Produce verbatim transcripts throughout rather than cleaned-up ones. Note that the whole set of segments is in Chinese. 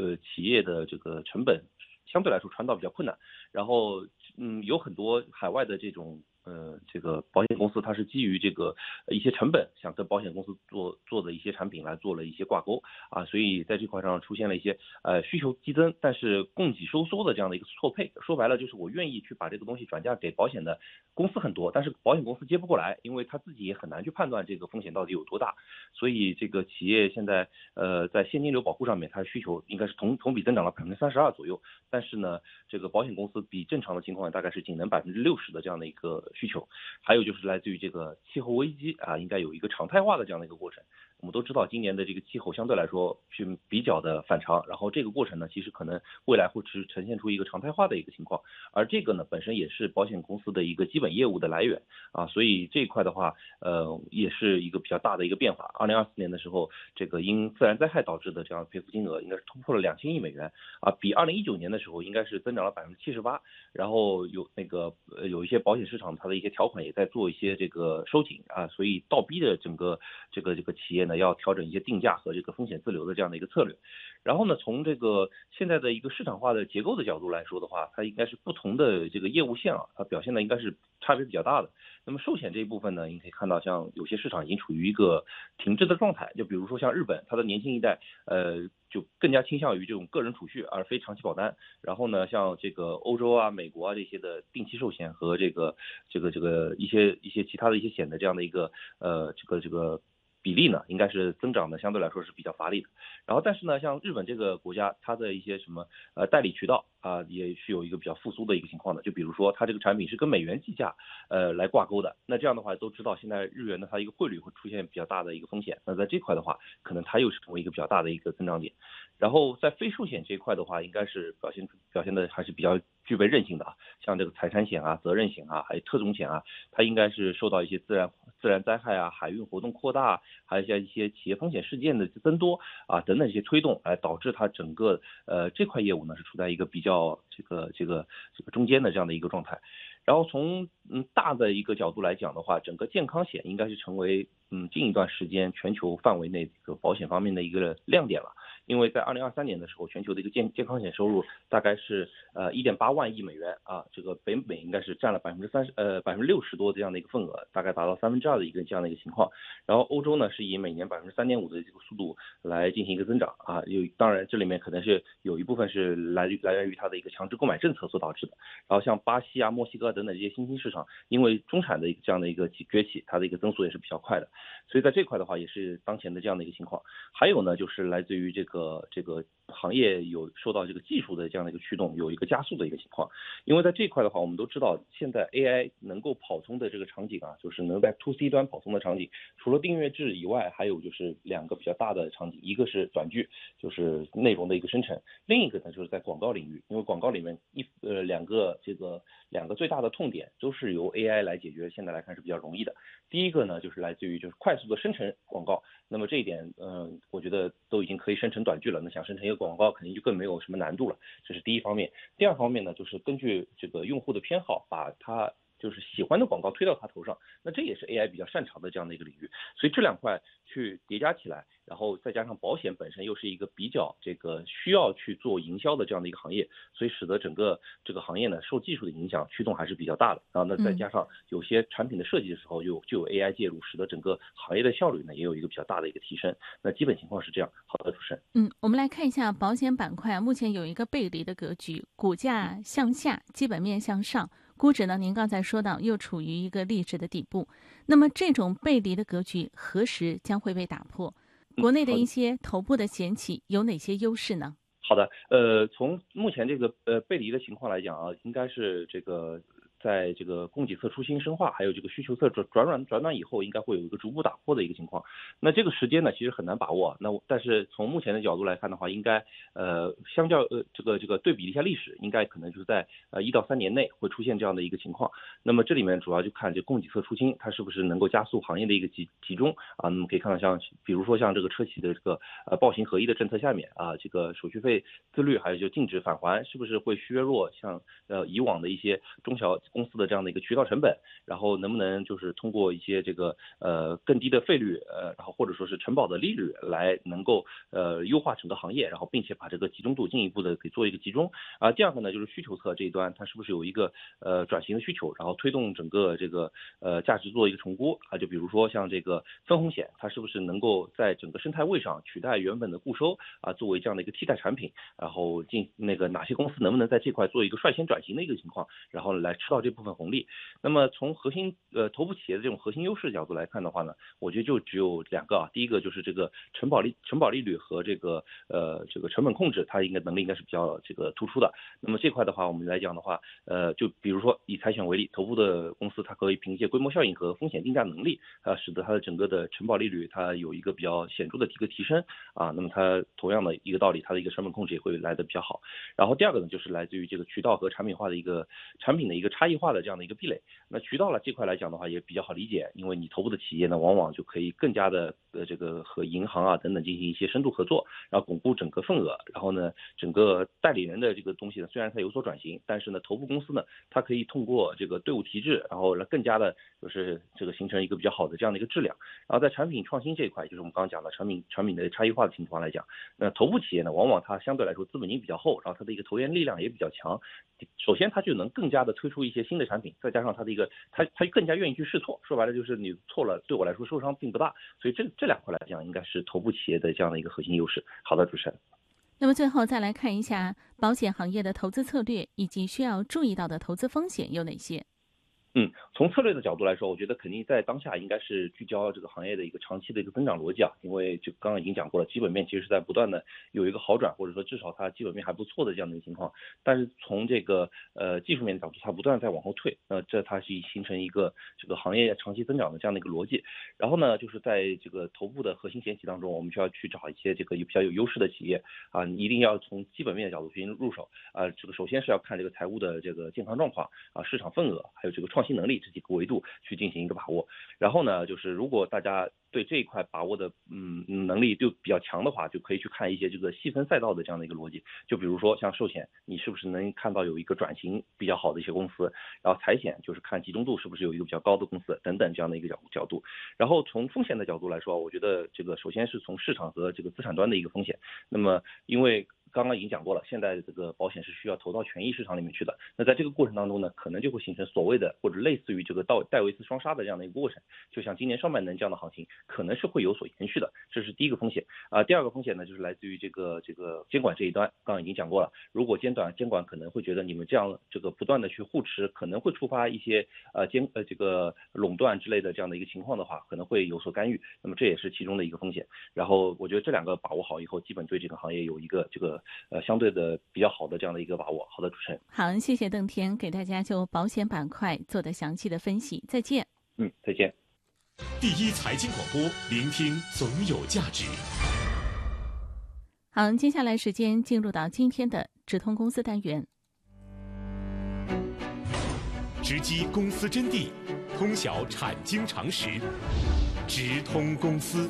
呃企业的这个成本相对来说传导比较困难，然后嗯有很多海外的这种呃这个保险公司，它是基于这个一些成本想跟保险公司做做的一些产品来做了一些挂钩啊，所以在这块上出现了一些呃需求激增，但是供给收缩的这样的一个错配。说白了就是我愿意去把这个东西转嫁给保险的公司很多，但是保险公司接不过来，因为他自己也很难去判断这个风险到底有多大，所以这个企业现在呃在现金流保护上面，它的需求应该是同同比增长了百分之三十二左右，但是呢，这个保险公司比正常的情况大概是仅能百分之六十的这样的一个需求。还有就是来自于这个气候危机啊，应该有一个常态化的这样的一个过程。我们都知道，今年的这个气候相对来说是比较的反常，然后这个过程呢，其实可能未来会是呈现出一个常态化的一个情况，而这个呢，本身也是保险公司的一个基本业务的来源啊，所以这一块的话，呃，也是一个比较大的一个变化。二零二四年的时候，这个因自然灾害导致的这样赔付金额应该是突破了两千亿美元啊，比二零一九年的时候应该是增长了百分之七十八，然后有那个呃有一些保险市场它的一些条款也在做一些这个收紧啊，所以倒逼的整个这个这个企业呢要调整一些定价和这个风险自流的这样的一个策略。然后呢，从这个现在的一个市场化的结构的角度来说的话，它应该是不同的这个业务线啊，它表现的应该是差别比较大的。那么寿险这一部分呢，你可以看到像有些市场已经处于一个停滞的状态，就比如说像日本，它的年轻一代呃就更加倾向于这种个人储蓄而非长期保单。然后呢，像这个欧洲啊、美国啊这些的定期寿险和这个这个这个一些一些其他的一些险的这样的一个呃这个这个比例呢，应该是增长的相对来说是比较乏力的。然后但是呢，像日本这个国家，它的一些什么呃代理渠道啊，也是有一个比较复苏的一个情况的。就比如说它这个产品是跟美元计价呃来挂钩的，那这样的话都知道现在日元的它一个汇率会出现比较大的一个风险，那在这块的话，可能它又是成为一个比较大的一个增长点。然后在非寿险这一块的话，应该是表现表现的还是比较具备韧性的啊，像这个财产险啊、责任险啊，还有特种险啊，它应该是受到一些自然自然灾害啊、海运活动扩大，还有像一些企业风险事件的增多啊等等一些推动，来导致它整个呃这块业务呢是处在一个比较这个这个这个中间的这样的一个状态。然后从嗯大的一个角度来讲的话，整个健康险应该是成为嗯近一段时间全球范围内这个保险方面的一个亮点了。因为在二零二三年的时候，全球的一个健健康险收入大概是呃一点八万亿美元啊，这个北美应该是占了百分之三十呃百分之六十多这样的一个份额，大概达到三分之二的一个这样的一个情况。然后欧洲呢是以每年百分之三点五的这个速度来进行一个增长啊，有当然这里面可能是有一部分是来来源于它的一个强制购买政策所导致的。然后像巴西啊、墨西哥等等这些新兴市场，因为中产的这样的一个崛起，它的一个增速也是比较快的，所以在这块的话也是当前的这样的一个情况。还有呢，就是来自于这个这个行业有受到这个技术的这样的一个驱动，有一个加速的一个情况。因为在这块的话，我们都知道现在 A I 能够跑通的这个场景啊，就是能在 to C 端跑通的场景，除了订阅制以外，还有就是两个比较大的场景，一个是短剧，就是内容的一个生成，另一个呢就是在广告领域，因为广告里面一呃两个这个两个最大的痛点都是由 A I 来解决，现在来看是比较容易的。第一个呢就是来自于就是快速的生成广告，那么这一点嗯、呃、我觉得都已经可以生成短剧了，那想生成一个广告肯定就更没有什么难度了，这是第一方面。第二方面呢，就是根据这个用户的偏好，把它就是喜欢的广告推到他头上，那这也是 A I 比较擅长的这样的一个领域。所以这两块去叠加起来，然后再加上保险本身又是一个比较这个需要去做营销的这样的一个行业，所以使得整个这个行业呢受技术的影响驱动还是比较大的。然后呢，再加上有些产品的设计的时候有就有 A I 介入，使得整个行业的效率呢也有一个比较大的一个提升。那基本情况是这样。好的，主持人。 嗯，我们来看一下保险板块啊，目前有一个背离的格局，股价向下，基本面向上。估值呢，您刚才说到又处于一个励志的底部，那么这种背离的格局何时将会被打破？国内的一些头部的险企有哪些优势呢？ 好的，呃，从目前这个呃背离的情况来讲啊，应该是这个在这个供给侧出新深化，还有这个需求侧转转转转暖以后，应该会有一个逐步打破的一个情况。那这个时间呢，其实很难把握。那但是从目前的角度来看的话，应该呃相较呃这个这个对比一下历史，应该可能就是在呃一到三年内会出现这样的一个情况。那么这里面主要就看这供给侧出清，它是不是能够加速行业的一个集集中啊？那么可以看到像比如说像这个车企的这个呃暴行合一的政策下面啊，这个手续费自律还有就禁止返还，是不是会削弱像呃以往的一些中小公司的这样的一个渠道成本，然后能不能就是通过一些这个呃更低的费率，呃，然后或者说是承保的利率来能够呃优化整个行业，然后并且把这个集中度进一步的给做一个集中。啊，第二个呢就是需求侧这一端，它是不是有一个呃转型的需求，然后推动整个这个呃价值做一个重估啊，就比如说像这个分红险，它是不是能够在整个生态位上取代原本的固收啊，作为这样的一个替代产品，然后进那个哪些公司能不能在这块做一个率先转型的一个情况，然后来吃到这部分红利。那么从核心呃头部企业的这种核心优势角度来看的话呢，我觉得就只有两个啊，第一个就是这个承保利承保利率和这个呃这个成本控制，它应该能力应该是比较这个突出的。那么这块的话，我们来讲的话，呃，就比如说以财险为例，头部的公司它可以凭借规模效应和风险定价能力，啊，使得它的整个的承保利率它有一个比较显著的一个提升啊。那么它同样的一个道理，它的一个成本控制也会来得比较好。然后第二个呢，就是来自于这个渠道和产品化的一个产品的一个差异化的这样的一个壁垒。那渠道呢这块来讲的话也比较好理解，因为你头部的企业呢，往往就可以更加的呃这个和银行啊等等进行一些深度合作，然后巩固整个份额。然后呢，整个代理人的这个东西呢，虽然它有所转型，但是呢，头部公司呢，它可以通过这个队伍提质，然后来更加的就是这个形成一个比较好的这样的一个质量。然后在产品创新这一块，就是我们刚刚讲的产品产品的差异化的情况来讲，那头部企业呢，往往它相对来说资本金比较厚，然后它的一个投研力量也比较强。首先，它就能更加的推出一些新的产品，再加上它的一个，它它更加愿意去试错。说白了就是你错了，对我来说受伤并不大。所以这这两块来讲，应该是头部企业的这样的一个核心优势。好的，主持人。 那么最后再来看一下保险行业的投资策略以及需要注意到的投资风险有哪些？ 嗯，从策略的角度来说，我觉得肯定在当下应该是聚焦这个行业的一个长期的一个增长逻辑啊，因为就刚刚已经讲过了，基本面其实是在不断的有一个好转，或者说至少它基本面还不错的这样的一个情况。但是从这个呃技术面的角度，它不断在往后退，那这它是形成一个这个行业长期增长的这样的一个逻辑。然后呢，就是在这个头部的核心险企当中，我们需要去找一些这个有比较有优势的企业啊，你一定要从基本面的角度进行入手啊，这个首先是要看这个财务的这个健康状况啊，市场份额，还有这个创新能力这几个维度去进行一个把握。然后呢，就是如果大家对这一块把握的嗯能力就比较强的话，就可以去看一些这个细分赛道的这样的一个逻辑。就比如说像寿险，你是不是能看到有一个转型比较好的一些公司？然后财险就是看集中度是不是有一个比较高的公司等等这样的一个角角度。然后从风险的角度来说，我觉得这个首先是从市场和这个资产端的一个风险。那么因为刚刚已经讲过了，现在这个保险是需要投到权益市场里面去的。那在这个过程当中呢，可能就会形成所谓的或者类似于这个戴戴维斯双杀的这样的一个过程。就像今年上半年这样的行情，可能是会有所延续的，这是第一个风险啊、呃。第二个风险呢，就是来自于这个这个监管这一端，刚刚已经讲过了。如果监管监管可能会觉得你们这样这个不断的去护持，可能会触发一些呃监呃这个垄断之类的这样的一个情况的话，可能会有所干预。那么这也是其中的一个风险。然后我觉得这两个把握好以后，基本对这个行业有一个这个。呃，相对的比较好的这样的一个把握。好的，主持人。 好，谢谢邓天给大家就保险板块做的详细的分析。再见。 嗯，再见。 第一财经广播，聆听总有价值。 好，接下来时间进入到今天的直通公司单元， 直击公司真谛，通晓产经常识，直通公司。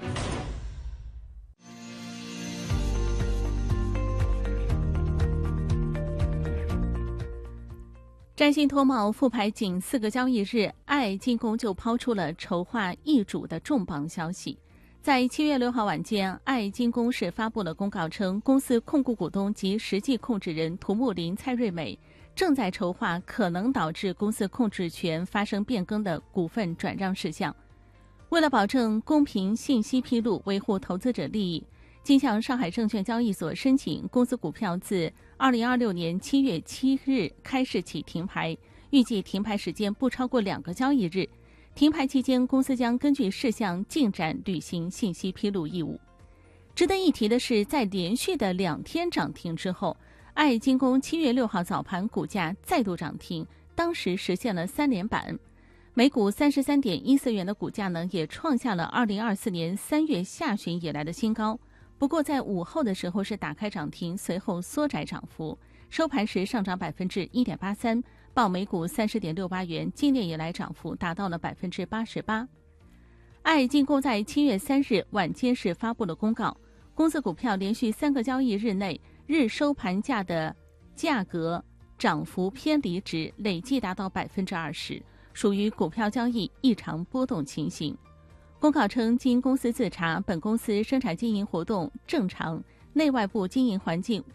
占星脱帽复牌仅四个交易日，爱进攻就抛出了筹划易主的重磅消息。在七月六号晚间，爱进攻是发布了公告称，公司控股股东及实际控制人涂木林、蔡瑞美正在筹划可能导致公司控制权发生变更的股份转让事项。为了保证公平信息披露，维护投资者利益，经向上海证券交易所申请公司股票自二零二六年七月七日开市起停牌，预计停牌时间不超过两个交易日。停牌期间，公司将根据事项进展履行信息披露义务。值得一提的是，在连续的两天涨停之后，爱精工七月六号早盘股价再度涨停，当时实现了三连板，每股三十三点一四元的股价呢，也创下了二零二四年三月下旬以来的新高。不过在午后的时候是打开涨停，随后缩窄涨幅，收盘时上涨百分之一点八三，报每股三十点六八元，今年以来涨幅达到了百分之八十八。爱进攻在七月三日晚间是发布了公告，公司股票连续三个交易日内日收盘价的价格涨幅偏离值累计达到百分之二十，属于股票交易异常波动情形。公告称，经公司自查，本公司生产经营活动正常，内外部经营环境